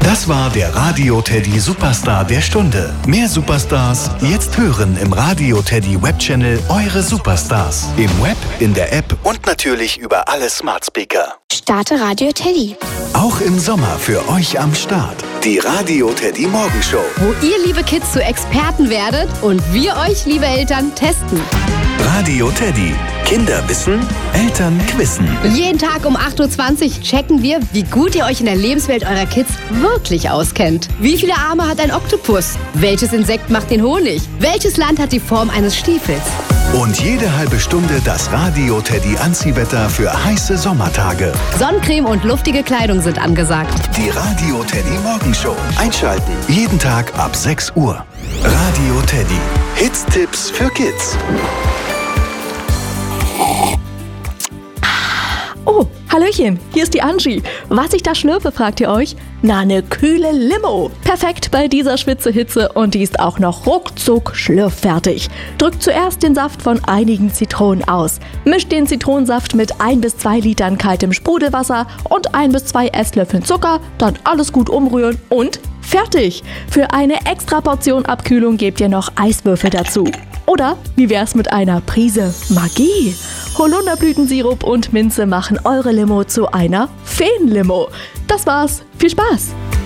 Das war der Radio Teddy Superstar der Stunde. Mehr Superstars jetzt hören im Radio Teddy Webchannel Eure Superstars. Im Web, in der App und natürlich über alle Smart Speaker. Starte Radio Teddy. Auch im Sommer für euch am Start. Die Radio Teddy Morgenshow. Wo ihr, liebe Kids, zu Experten werdet und wir euch, liebe Eltern, testen. Radio Teddy. Kinder wissen, Eltern quizzen. Jeden Tag um 8.20 Uhr checken wir, wie gut ihr euch in der Lebenswelt eurer Kids wirklich auskennt. Wie viele Arme hat ein Oktopus? Welches Insekt macht den Honig? Welches Land hat die Form eines Stiefels? Und jede halbe Stunde das Radio Teddy Anziehwetter für heiße Sommertage. Sonnencreme und luftige Kleidung sind angesagt. Die Radio Teddy Morgenshow. Einschalten. Jeden Tag ab 6 Uhr. Radio Teddy. Hits-Tipps für Kids. Oh, Hallöchen, hier ist die Angie. Was ich da schlürfe, fragt ihr euch? Na, eine kühle Limo. Perfekt bei dieser Schwitzehitze und die ist auch noch ruckzuck schlürffertig. Drückt zuerst den Saft von einigen Zitronen aus. Mischt den Zitronensaft mit 1 bis 2 Litern kaltem Sprudelwasser und 1 bis 2 Esslöffeln Zucker, dann alles gut umrühren und fertig. Für eine extra Portion Abkühlung gebt ihr noch Eiswürfel dazu. Oder wie wär's mit einer Prise Magie? Holunderblütensirup und Minze machen eure Limo zu einer Feenlimo. Das war's. Viel Spaß!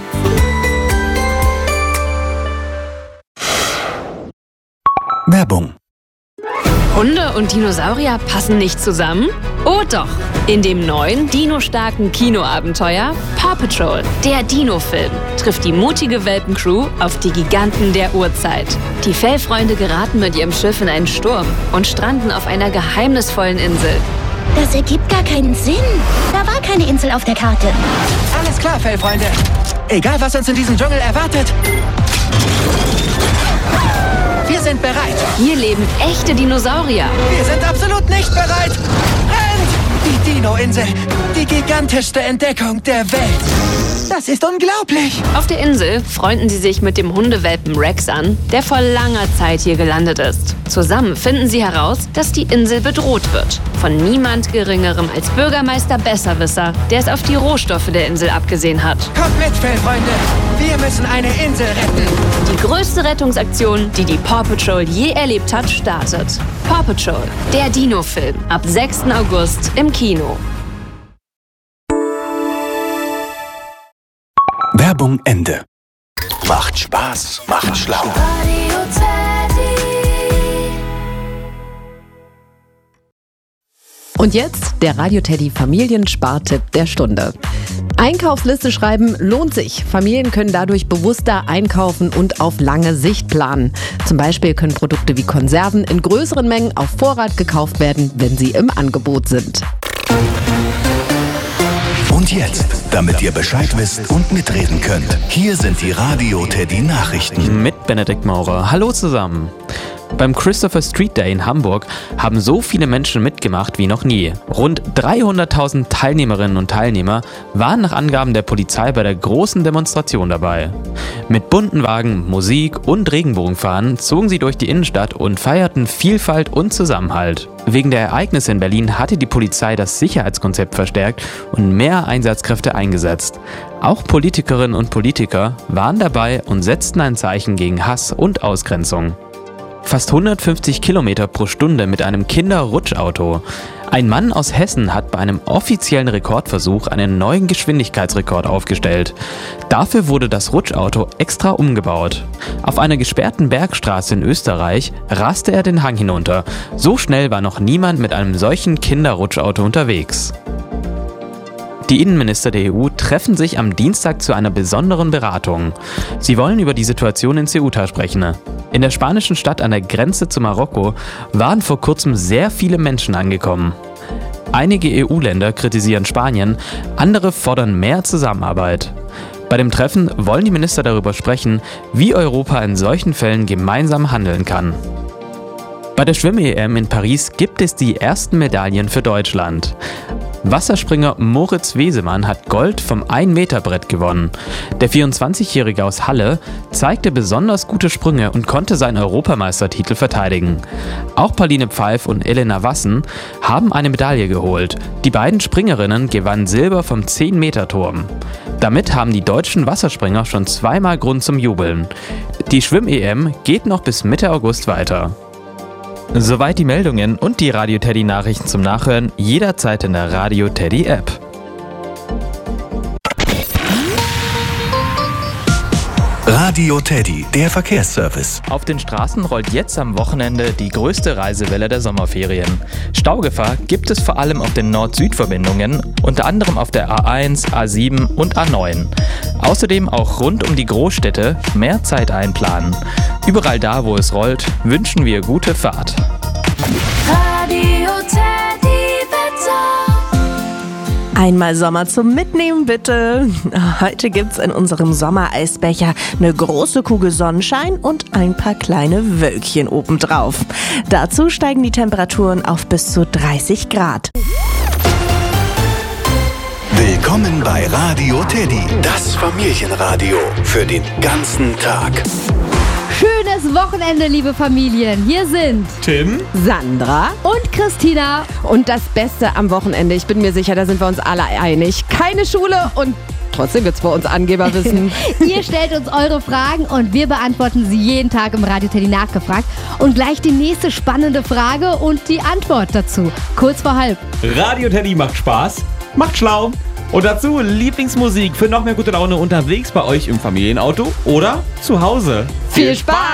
Werbung. Hunde und Dinosaurier passen nicht zusammen? Oh doch! In dem neuen, dinostarken Kinoabenteuer Paw Patrol, der Dino-Film, trifft die mutige Welpencrew auf die Giganten der Urzeit. Die Fellfreunde geraten mit ihrem Schiff in einen Sturm und stranden auf einer geheimnisvollen Insel. Das ergibt gar keinen Sinn. Da war keine Insel auf der Karte. Alles klar, Fellfreunde. Egal, was uns in diesem Dschungel erwartet. Wir sind bereit. Hier leben echte Dinosaurier. Wir sind absolut nicht bereit. Rennt! Die Dino-Insel. Die gigantischste Entdeckung der Welt. Das ist unglaublich. Auf der Insel freunden sie sich mit dem Hundewelpen Rex an, der vor langer Zeit hier gelandet ist. Zusammen finden sie heraus, dass die Insel bedroht wird. Von niemand Geringerem als Bürgermeister Besserwisser, der es auf die Rohstoffe der Insel abgesehen hat. Kommt mit, Fellfreunde. Wir müssen eine Insel retten. Die größte Rettungsaktion, die die Paw Patrol je erlebt hat, startet. Paw Patrol, der Dino-Film. Ab 6. August im Kino. Werbung Ende. Macht Spaß, macht schlau. Und jetzt der Radio Teddy Familienspartipp der Stunde. Einkaufsliste schreiben lohnt sich. Familien können dadurch bewusster einkaufen und auf lange Sicht planen. Zum Beispiel können Produkte wie Konserven in größeren Mengen auf Vorrat gekauft werden, wenn sie im Angebot sind. Und jetzt, damit ihr Bescheid wisst und mitreden könnt, hier sind die Radio Teddy Nachrichten. Mit Benedikt Maurer. Hallo zusammen. Beim Christopher Street Day in Hamburg haben so viele Menschen mitgemacht wie noch nie. Rund 300.000 Teilnehmerinnen und Teilnehmer waren nach Angaben der Polizei bei der großen Demonstration dabei. Mit bunten Wagen, Musik und Regenbogenfahnen zogen sie durch die Innenstadt und feierten Vielfalt und Zusammenhalt. Wegen der Ereignisse in Berlin hatte die Polizei das Sicherheitskonzept verstärkt und mehr Einsatzkräfte eingesetzt. Auch Politikerinnen und Politiker waren dabei und setzten ein Zeichen gegen Hass und Ausgrenzung. Fast 150 Kilometer pro Stunde mit einem Kinderrutschauto. Ein Mann aus Hessen hat bei einem offiziellen Rekordversuch einen neuen Geschwindigkeitsrekord aufgestellt. Dafür wurde das Rutschauto extra umgebaut. Auf einer gesperrten Bergstraße in Österreich raste er den Hang hinunter. So schnell war noch niemand mit einem solchen Kinderrutschauto unterwegs. Die Innenminister der EU treffen sich am Dienstag zu einer besonderen Beratung. Sie wollen über die Situation in Ceuta sprechen. In der spanischen Stadt an der Grenze zu Marokko waren vor kurzem sehr viele Menschen angekommen. Einige EU-Länder kritisieren Spanien, andere fordern mehr Zusammenarbeit. Bei dem Treffen wollen die Minister darüber sprechen, wie Europa in solchen Fällen gemeinsam handeln kann. Bei der Schwimm-EM in Paris gibt es die ersten Medaillen für Deutschland. Wasserspringer Moritz Wesemann hat Gold vom 1-Meter-Brett gewonnen. Der 24-Jährige aus Halle zeigte besonders gute Sprünge und konnte seinen Europameistertitel verteidigen. Auch Pauline Pfeif und Elena Wassen haben eine Medaille geholt. Die beiden Springerinnen gewannen Silber vom 10-Meter-Turm. Damit haben die deutschen Wasserspringer schon zweimal Grund zum Jubeln. Die Schwimm-EM geht noch bis Mitte August weiter. Soweit die Meldungen und die Radio Teddy Nachrichten zum Nachhören jederzeit in der Radio Teddy App. Radio Teddy, der Verkehrsservice. Auf den Straßen rollt jetzt am Wochenende die größte Reisewelle der Sommerferien. Staugefahr gibt es vor allem auf den Nord-Süd-Verbindungen, unter anderem auf der A1, A7 und A9. Außerdem auch rund um die Großstädte mehr Zeit einplanen. Überall da, wo es rollt, wünschen wir gute Fahrt. Radio Teddy Wetter. Einmal Sommer zum Mitnehmen, bitte. Heute gibt's in unserem Sommereisbecher eine große Kugel Sonnenschein und ein paar kleine Wölkchen obendrauf. Dazu steigen die Temperaturen auf bis zu 30 Grad. Willkommen bei Radio Teddy, das Familienradio für den ganzen Tag. Schönes Wochenende, liebe Familien. Hier sind Tim, Sandra und Christina. und das Beste am Wochenende. Ich bin mir sicher, da sind wir uns alle einig. Keine Schule und trotzdem wird's bei uns Angeberwissen. Ihr stellt uns eure Fragen und wir beantworten sie jeden Tag im Radio Teddy nachgefragt. Und gleich die nächste spannende Frage und die Antwort dazu. Kurz vor halb. Radio Teddy macht Spaß, macht schlau. Und dazu Lieblingsmusik für noch mehr gute Laune unterwegs bei euch im Familienauto oder zu Hause. Viel Spaß!